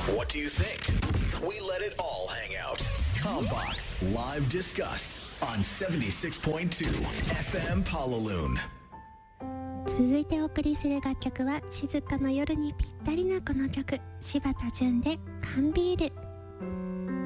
What do you think? We let it all hang out. Combox Live Discuss on 76.2 FM Palaloon. 続いてお送りする楽曲は静かな夜にぴったりなこの曲、柴田純で缶ビール。